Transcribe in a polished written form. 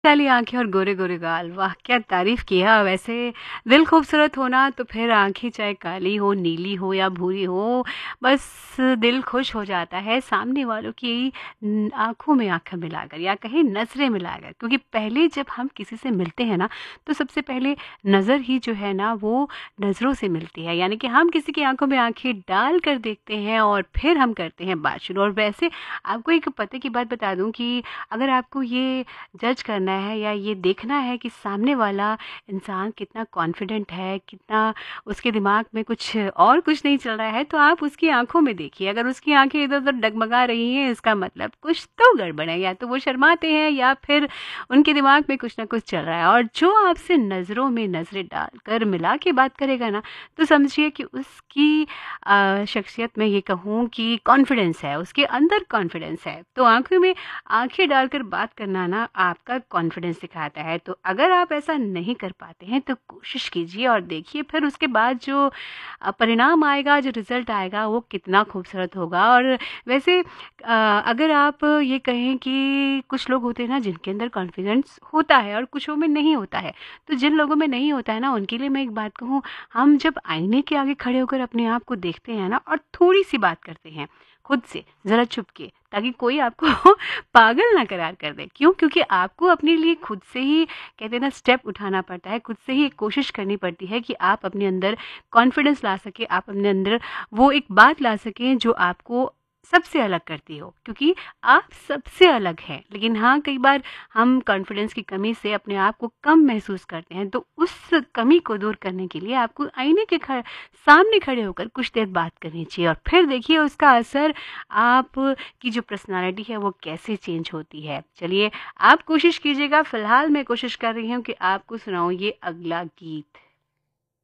काली आँखें और गोरे-गोरे गाल, वाह! क्या तारीफ़ किया वैसे। दिल खूबसूरत होना तो फिर आँखें चाहे काली हो, नीली हो या भूरी हो, बस दिल खुश हो जाता है सामने वालों की आँखों में आँखें मिलाकर या कहें नज़रें मिलाकर। क्योंकि पहले जब हम किसी से मिलते हैं ना, तो सबसे पहले नज़र ही जो है ना वो नज़रों से मिलती है। यानी कि हम किसी की आँखों में आँखें डाल कर देखते हैं और फिर हम करते हैं बात शुरू। और वैसे आपको एक पते की बात बता दूँ कि अगर आपको ये जज करना है या ये देखना है कि सामने वाला इंसान कितना कॉन्फिडेंट है, कितना उसके दिमाग में कुछ नहीं चल रहा है, तो आप उसकी आँखों में देखिए। अगर उसकी आँखें इधर-उधर डगमगा रही हैं, इसका मतलब कुछ तो गड़बड़ है, या तो वो शर्माते हैं या फिर उनके दिमाग में कुछ ना कुछ चल रहा है। और जो आपसे नज़रों में नज़रें डालकर मिला के बात करेगा ना, तो समझिए कि उसकी शख्सियत में ये कहूँ कि कॉन्फिडेंस है, उसके अंदर कॉन्फिडेंस है। तो आँखों में आँखें डालकर बात करना ना आपका कॉन्फिडेंस दिखाता है। तो अगर आप ऐसा नहीं कर पाते हैं तो कोशिश कीजिए और देखिए फिर उसके बाद जो परिणाम आएगा, जो रिज़ल्ट आएगा वो कितना खूबसूरत होगा। और वैसे अगर आप ये कहें कि कुछ लोग होते हैं ना जिनके अंदर कॉन्फिडेंस होता है और कुछों में नहीं होता है। तो जिन लोगों में नहीं होता है ना उनके लिए मैं एक बात कहूँ, हम जब आईने के आगे खड़े होकर अपने आप को देखते हैं ना और थोड़ी-सी बात करते हैं खुद से, ज़रा चुप के, ताकि कोई आपको पागल ना करार कर दे। क्यों? क्योंकि आपको अपने लिए खुद से ही कहते हैं ना स्टेप उठाना पड़ता है, खुद से ही एक कोशिश करनी पड़ती है कि आप अपने अंदर कॉन्फिडेंस ला सकें, आप अपने अंदर वो एक बात ला सकें जो आपको सबसे अलग करती हो, क्योंकि आप सबसे अलग हैं। लेकिन हाँ, कई बार हम कॉन्फिडेंस की कमी से अपने आप को कम महसूस करते हैं, तो उस कमी को दूर करने के लिए आपको आईने के सामने खड़े होकर कुछ देर बात करनी चाहिए और फिर देखिए उसका असर आप की जो पर्सनालिटी है वो कैसे चेंज होती है। चलिए आप कोशिश कीजिएगा, फिलहाल मैं कोशिश कर रही हूँ कि आपको सुनाऊँ ये अगला गीत।